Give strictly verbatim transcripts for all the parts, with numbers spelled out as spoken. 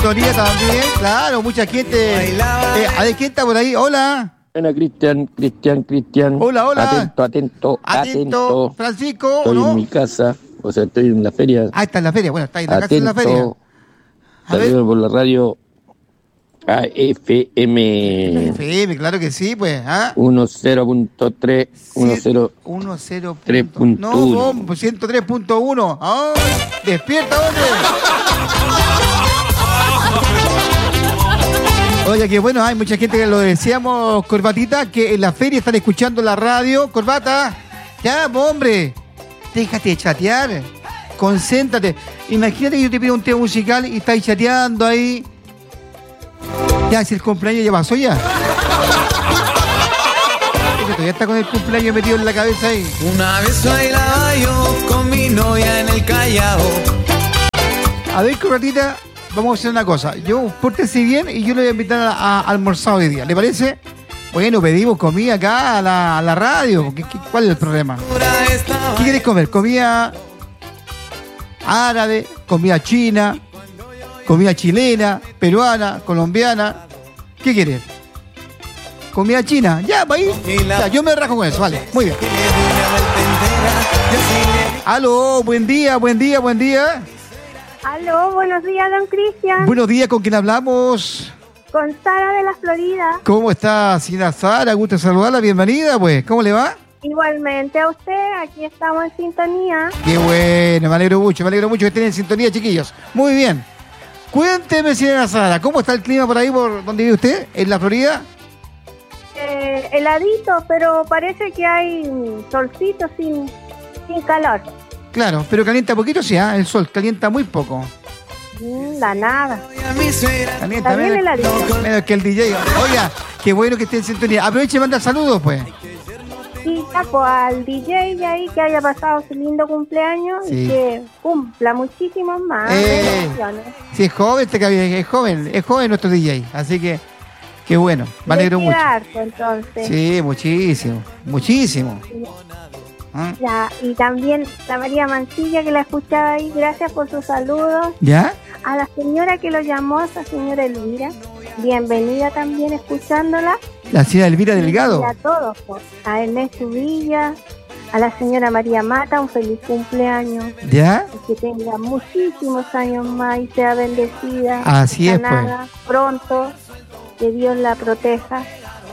sintonía también, claro, mucha gente. Eh, a ver, ¿quién está por ahí? Hola. Buena, Cristian, Cristian, Cristian. Hola, hola. Atento, atento, Atento, atento. Francisco. Estoy ¿no? en mi casa, o sea, estoy en la feria. Ah, está en la feria, bueno, está en la atento, casa en la feria. A ver. Saludos por la radio A F M. F M, claro que sí, pues. ¿ah? cero punto tres, cero tres punto uno. No, ciento tres punto uno. ¡Ay! ¡Despierta, hombre! Oye, que bueno, hay mucha gente que lo decíamos, Corbatita, que en la feria están escuchando la radio. Corbata, ya, hombre, déjate de chatear, concéntrate. Imagínate que yo te pido un tema musical y estáis chateando ahí. Ya, si el cumpleaños ya pasó ya. Todavía está con el cumpleaños metido en la cabeza ahí. Una vez bailaba yo con mi novia en el Callao. A ver, Corbatita, vamos a hacer una cosa. Yo, pórtese bien y yo le voy a invitar a, a almorzar hoy día. ¿Le parece? Bueno, pedimos comida acá a la, a la radio. ¿Qué, qué, ¿Cuál es el problema? ¿Qué querés comer? ¿Comida árabe? ¿Comida china? ¿Comida chilena? ¿Peruana? ¿Colombiana? ¿Qué querés? ¿Comida china? Ya, va a ir. Ya, yo me rajo con eso, vale. Muy bien. Aló, buen día, buen día, buen día. Aló, buenos días, don Cristian. Buenos días, ¿con quién hablamos? Con Sara de la Florida. ¿Cómo está, señora Sara? Gusto saludarla, bienvenida, pues. ¿Cómo le va? Igualmente a usted, aquí estamos en sintonía. Qué bueno, me alegro mucho, me alegro mucho que estén en sintonía, chiquillos. Muy bien. Cuénteme, señora Sara, ¿cómo está el clima por ahí, por donde vive usted, en la Florida? Eh, heladito, pero parece que hay solcito sin, sin calor. Claro, pero calienta poquito, sí, ¿eh? El sol calienta muy poco. Mm, la nada. Calienta También menos, heladito. menos que el D J. Oiga, qué bueno que esté en sintonía. Aproveche y manda saludos, pues. Y ya, pues, al D J ahí que haya pasado su lindo cumpleaños Sí. y que cumpla muchísimos más. Eh. bendiciones. Sí, es joven, este caballero, es joven, es joven nuestro D J. Así que, qué bueno, me alegro Le mucho. queda harto, entonces. Sí, muchísimo, muchísimo. ¿Ah? Ya, y también la María Mancilla que la escuchaba ahí, gracias por sus saludos. ¿Ya? A la señora que lo llamó, esa señora Elvira, bienvenida también escuchándola. La señora Elvira Delgado. Y a todos, pues, a Ernesto Villa, a la señora María Mata, un feliz cumpleaños. ¿Ya? Y que tenga muchísimos años más y sea bendecida. Así es, sanada, pronto, que Dios la proteja.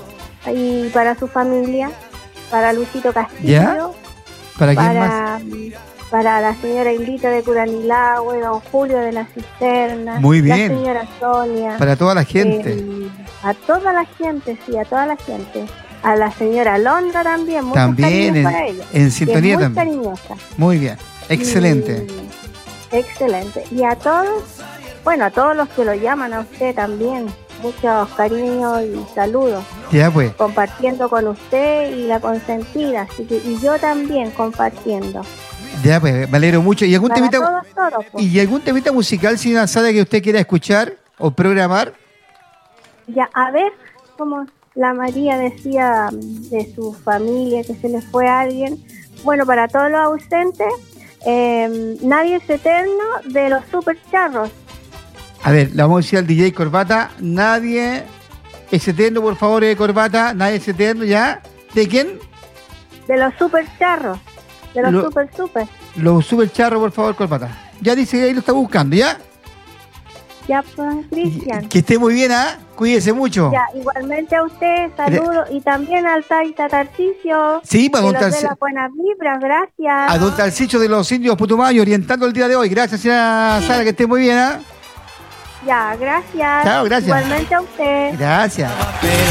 Y para su familia, para Luisito Castillo. ¿Ya? ¿Para quién más? para, para la señora Hilita de Curanilagüe, don Julio de la Cisterna, Muy bien. la señora Sonia, Para toda la gente. eh, a toda la gente, sí, a toda la gente, a la señora Londra también, muchos También cariños en, para ella, en que sintonía es muy también. cariñosa. Muy bien, excelente. Y- excelente. Y a todos, bueno, a todos los que lo llaman a usted también, muchos cariños y saludos. Ya pues. Compartiendo con usted y la consentida, así que, y yo también compartiendo. Ya pues, me alegro mucho. ¿Y algún Para temita, todos, todos, pues. ¿y algún temita musical, señora Sara, que usted quiera escuchar o programar? Ya, a ver, como la María decía de su familia, que se le fue a alguien. Bueno, para todos los ausentes, eh, Nadie es eterno, de los Super Charros. A ver, le vamos a decir al D J Corbata, nadie es eterno, por favor, eh, Corbata, nadie es eterno, ¿ya? ¿De quién? De los Super Charros, de los Lo- Super Super. Los super charros, por favor, Corbata. Ya dice, ahí lo está buscando, ¿ya? Ya, pues, Cristian. Que esté muy bien, ¿ah? Cuídese mucho. Ya, igualmente a usted, saludos. Y también al Taita Tarcisio. Sí, para que don nos dé Tarci- las buenas vibras, gracias. A don Tarcicio de los indios Putumayo, orientando el día de hoy. Gracias, señora Sara, que esté muy bien, ¿ah? Ya, gracias. Chao, gracias. Igualmente a usted. Gracias.